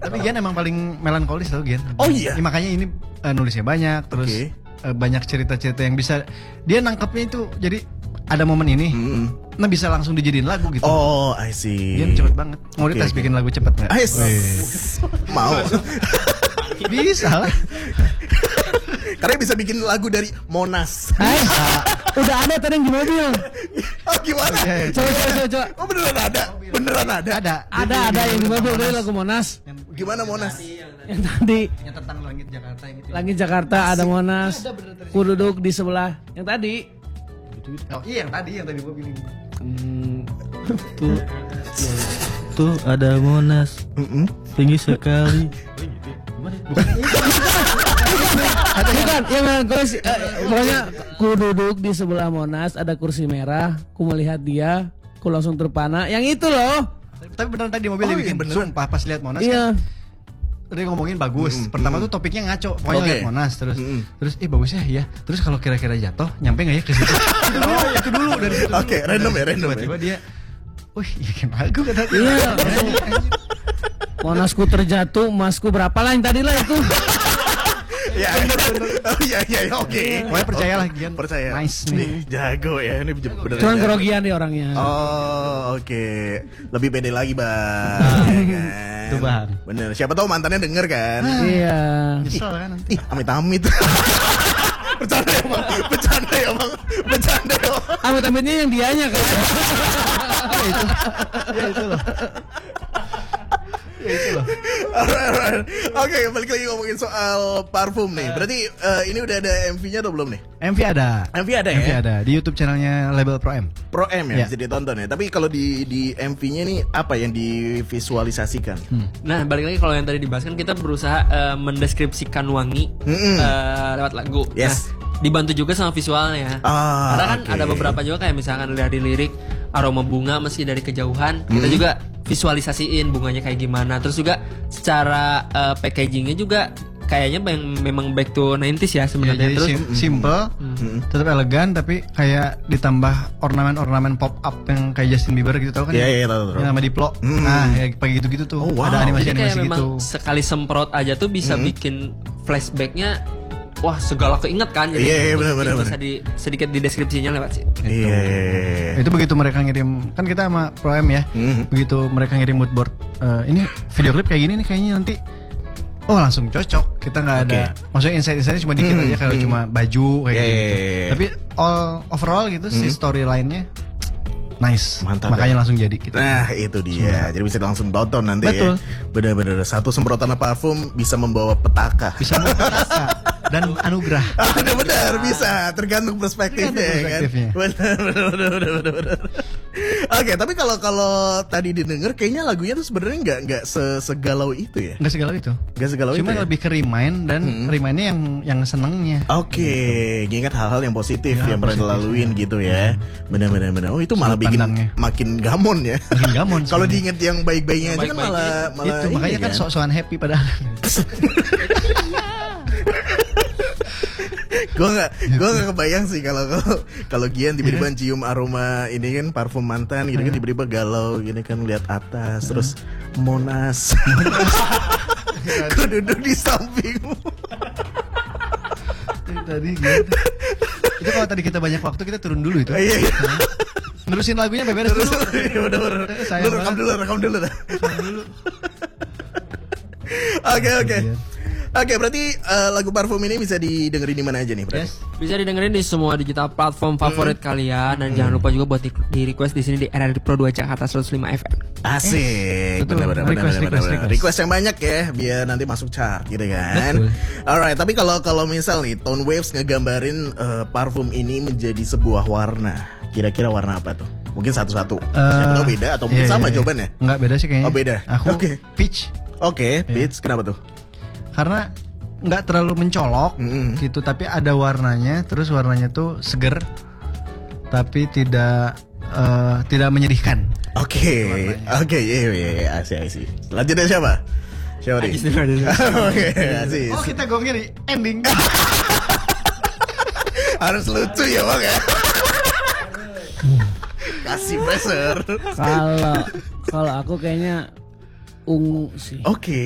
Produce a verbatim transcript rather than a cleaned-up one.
Tapi Gian emang paling melankolis tau Gian. Oh iya. Ya, makanya ini uh, nulisnya banyak, terus okay. uh, banyak cerita-cerita yang bisa dia nangkepnya itu. Jadi ada momen ini, mm-hmm. nah bisa langsung dijadiin lagu gitu. Oh, I see. Gian cepet banget. Mau dites okay, bikin okay. lagu cepet nggak? Mau. Bisa lah. Karena bisa bikin lagu dari Monas. Hai, udah ada tadi yang di mobil. Oh gimana? Coba coba coba. Oh beneran ada? Beneran ada? Ada. Ada ada yang di mobil dari lagu Monas. Gimana Monas? Yang tadi. Yang tentang langit Jakarta yang itu. Langit Jakarta ada Monas. Ku duduk di sebelah. Yang tadi. Oh iya yang tadi yang tadi gue bilang. Hmm, tuh, tuh ada Monas. Mm-mm. Tinggi sekali. Bukan yang kursi, eh, pokoknya ku duduk di sebelah Monas ada kursi merah, ku melihat dia, ku langsung terpana. Yang itu loh. Tapi beneran tadi mobil oh, dia bikin iya, sumpah pas lihat Monas iya. kan. Dia ngomongin bagus. Mm, Pertama mm. tuh topiknya ngaco, pokoknya okay. lihat Monas terus. Mm. Terus eh bagus ya, ya. Terus kalau kira-kira jatuh, nyampe enggak ya ke situ? Itu dulu, itu dulu dari situ. Oke, okay, random ya, random. Tiba-tiba dia wih, bikin lagu kata dia. Iya. Monasku terjatuh, emasku berapa lah yang tadi lah itu. Ya, oh iya iya oke. Okay. Pokoknya percayalah Gian. Percaya. Nice nih. Jago ya, ini bener. Cuman kerogian nih orangnya. Oh, oke. Okay. Lebih pede lagi, Bang. Ya kan? Tuh, Bang. Bener. Siapa tahu mantannya denger kan? Ah, iya. Nyesel kan nanti. Ih, amit-amit. Bercanda ya, Bang. Bercanda ya, Bang. Bercanda ya, Bang. Amit-amitnya yang dianya kan. Ya itu. Ya itu loh. Ya itu loh. Alright, alright. Oke, balik lagi ngomongin soal parfum nih. Berarti uh, ini udah ada M V-nya atau belum nih? M V ada. M V ada ya? M V ada di YouTube channelnya label Pro M. Pro M ya, ya. bisa ditonton ya. Tapi kalau di di M V-nya nih apa yang divisualisasikan? Hmm. Nah, balik lagi kalau yang tadi dibahas kan kita berusaha uh, mendeskripsikan wangi mm-hmm. uh, lewat lagu. Yes. Nah, dibantu juga sama visualnya. Ah, karena kan okay. ada beberapa juga kayak misalkan dari lirik aroma bunga meski dari kejauhan, hmm. kita juga visualisasiin bunganya kayak gimana. Terus juga secara uh, packagingnya juga kayaknya yang memang back to nineties ya sebenarnya. Ya, terus sim- simple, hmm. tetap elegan tapi kayak ditambah ornamen-ornamen pop up yang kayak Justin Bieber gitu tau kan? Iya, iya, tahu, tahu. Yang nama Diplo. Hmm. Nah, ya kayak gitu-gitu tuh. Oh, wow. Ada animasi-animasi jadi kayak gitu. memang sekali semprot aja tuh bisa hmm. bikin flashbacknya. Wah, segala keinget kan. Jadi yeah, yeah, bener, bener, bisa di, sedikit di deskripsinya lewat sih. Iya. Yeah. Itu begitu mereka ngirim, kan kita sama Pro M ya. Mm. Begitu mereka ngirim mood board, uh, ini video klip kayak gini nih kayaknya nanti. Oh langsung cocok. Kita nggak ada. Okay. Maksudnya insight-insightnya cuma dikit mm. aja kalau mm. cuma baju kayak yeah, gitu. Yeah. Tapi all overall gitu mm. si storyline-nya nice. Mantap. Makanya ya. Langsung jadi gitu. Nah, itu dia. Sumpah. Jadi bisa langsung tonton nanti. Betul. Ya. Benar-benar satu semprotan parfum bisa membawa petaka. Bisa membawa petaka dan anugerah. Benar-benar bisa, tergantung perspektifnya, tergantung perspektifnya. Kan. Benar, benar, benar, benar, benar. Oke, tapi kalau kalau tadi didengar kayaknya lagunya tuh sebenarnya nggak nggak segalau itu ya. Nggak segalau itu. Nggak segalau Cuma itu. Cuma lebih ya? ke remind dan hmm. remind-nya yang yang senengnya. Oke, okay. Ingat hal-hal yang positif ya, yang pernah dilaluin ya. Gitu ya. Benar-benar benar. Oh, itu malah bikin pandangnya. Makin gamon ya. Makin gamon. Kalau diinget yang baik-baiknya aja kan malah malah itu makanya kan sok-sokan happy padahal. Gue gak, gue gak kebayang sih kalau kalau kalau Gian tiba-tiba cium aroma ini kan parfum mantan gitu kan tiba-tiba galau gini kan lihat atas terus Monas, gue duduk di sampingmu. Tadi gitu. Itu kalau tadi kita banyak waktu kita turun dulu itu. Iya. Nerusin lagunya beberes dulu. Iya bener-bener. Lu rekam dulu, rekam dulu dah. Oke oke. Oke, berarti uh, lagu parfum ini bisa didengerin di mana aja nih, Bro? Yes. Bisa didengerin di semua digital platform favorit mm. kalian dan mm. jangan lupa juga buat di, di request di sini di R R D Pro dua Jakarta seratus lima F M. Asik. Benar-benar request, request, request. request yang banyak ya biar nanti masuk chart gitu kan. Betul. Alright, tapi kalau kalau misal nih Tone Waves ngegambarin uh, parfum ini menjadi sebuah warna. Kira-kira warna apa tuh? Mungkin satu-satu. Uh, Siapa tahu beda atau mungkin iya, sama iya. jawabannya? Enggak beda sih kayaknya. Oh, beda. Aku okay. peach. Oke, okay, peach. Yeah. Kenapa tuh? Karena nggak terlalu mencolok mm-hmm. gitu, tapi ada warnanya, terus warnanya tuh seger, tapi tidak uh, tidak menyedihkan. Oke, oke, iya, iya, asik, asik. Lanjut dari siapa? Siapa nih? Oke, asik. Oh kita gongnya di ending. Harus lucu ya bang ya. Kasih pressure. Kalau kalau aku kayaknya ungu sih. Oke.